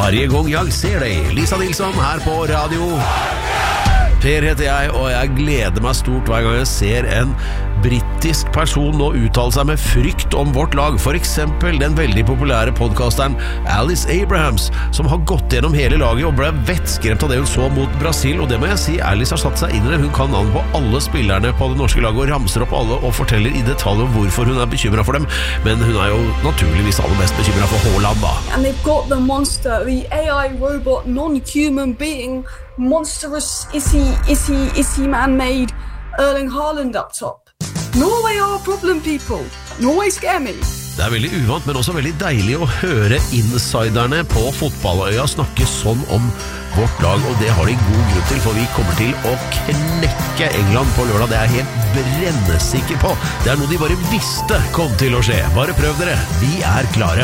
varje gång jag ser dig. Lisa Nilsson her på radio. Per heter jeg, og jeg gleder meg stort hver gang jeg ser en brittisk person nå uttale seg med frykt om vårt lag. For eksempel den veldig populære podcasteren Alice Abrahams, som har gått gjennom hele laget og ble vettskremt av det hun så mot Brasil. Og det må jeg si, Alice har satt seg inn i det. Hun kan navn på alle spillerne på det norske laget og ramser opp alle og forteller i detalj om hvorfor hun er bekymret for dem. Men hun er jo naturligvis aller mest bekymret for Haaland da. And they've got the monster, the AI robot, non-human being, monstrous, is he man-made, Erling Haaland up top. Norway are a problem, people. Norway scare me. Det er veldig uvant, men også veldig deilig å høre insiderne på fotballøya snakke sånn om vårt lag, og det har de god grunn til, for vi kommer til å knekke England på lørdag. Det er jeg helt brennesikker på. Det er noe de bare visste kom til å skje. Bare prøv dere. Vi er klare.